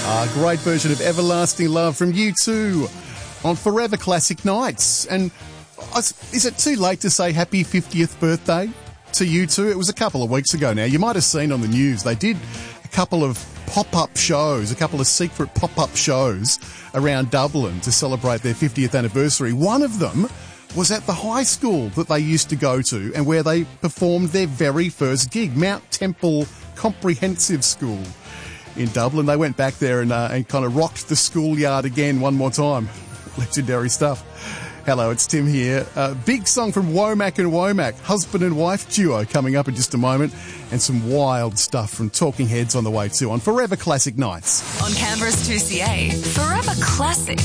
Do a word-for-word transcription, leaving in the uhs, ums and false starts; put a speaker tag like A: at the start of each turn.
A: A great version of Everlasting Love from U two on Forever Classic Nights. And is it too late to say happy fiftieth birthday to U two? It was a couple of weeks ago now. You might have seen on the news they did a couple of pop-up shows, a couple of secret pop-up shows around Dublin to celebrate their fiftieth anniversary. One of them was at the high school that they used to go to and where they performed their very first gig, Mount Temple Comprehensive School in Dublin. They went back there and, uh, and kind of rocked the schoolyard again one more time. Legendary stuff. Hello, it's Tim here. Uh, big song from Womack and Womack, husband and wife duo, coming up in just a moment, and some wild stuff from Talking Heads on the way too on Forever Classic Nights.
B: On Canberra's two C A, Forever Classic.